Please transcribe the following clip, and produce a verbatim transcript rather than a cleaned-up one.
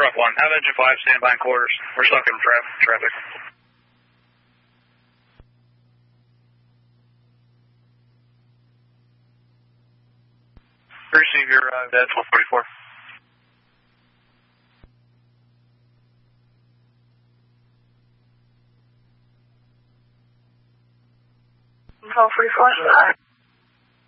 Truck one, have engine five stand by in quarters. We're stuck in tra traffic. Receive your uh, dead twelve forty-four. twelve forty-four.